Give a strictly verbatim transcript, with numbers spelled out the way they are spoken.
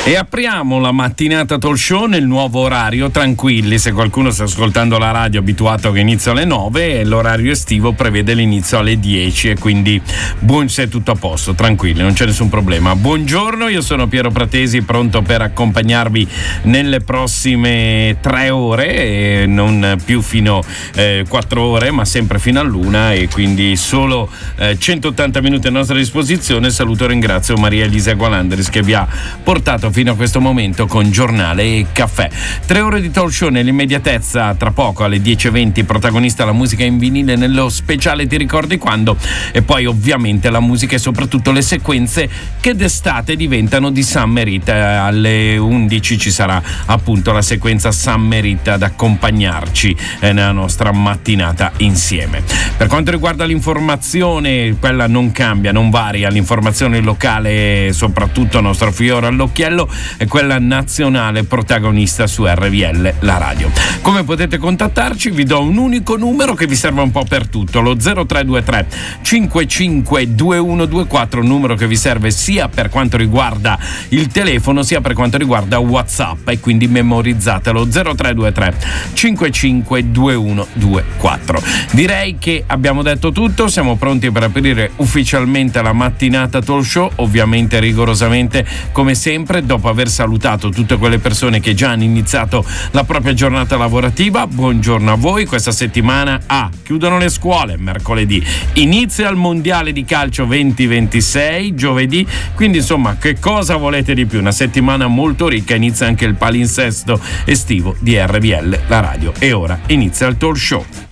E apriamo la mattinata talk show nel nuovo orario. Tranquilli, se qualcuno sta ascoltando la radio abituato che inizia alle nove, l'orario estivo prevede l'inizio alle dieci e quindi buon, se è tutto a posto, tranquilli, non c'è nessun problema. Buongiorno, io sono Piero Pratesi, pronto per accompagnarvi nelle prossime tre ore, e non più fino eh, quattro ore, ma sempre fino all'una, e quindi solo eh, centottanta minuti a nostra disposizione. Saluto e ringrazio Maria Elisa Gualandris che vi ha portato fino a questo momento con giornale e caffè. Tre ore di talk show nell'immediatezza, tra poco alle dieci e venti protagonista la musica in vinile nello speciale Ti ricordi quando, e poi ovviamente la musica e soprattutto le sequenze che d'estate diventano di Summer Hit. Alle undici ci sarà appunto la sequenza Summer Hit ad accompagnarci eh, nella nostra mattinata insieme. Per quanto riguarda l'informazione, quella non cambia, non varia, l'informazione locale, soprattutto nostro fiore all'occhiello, è quella nazionale protagonista su R V L, la radio. Come potete contattarci? Vi do un unico numero che vi serve un po' per tutto, lo zero tre due tre cinque cinque due uno due quattro, numero che vi serve sia per quanto riguarda il telefono sia per quanto riguarda WhatsApp, e quindi memorizzatelo, zero tre due tre cinque cinque due uno due quattro. Direi che abbiamo detto tutto, siamo pronti per aprire ufficialmente la mattinata talk show, ovviamente rigorosamente come sempre dopo aver salutato tutte quelle persone che già hanno iniziato la propria giornata lavorativa. Buongiorno a voi. Questa settimana ah, chiudono le scuole mercoledì, inizia il mondiale di calcio venti ventisei giovedì, quindi insomma che cosa volete di più? Una settimana molto ricca, inizia anche il palinsesto estivo di R V L, la radio, e ora inizia il talk show.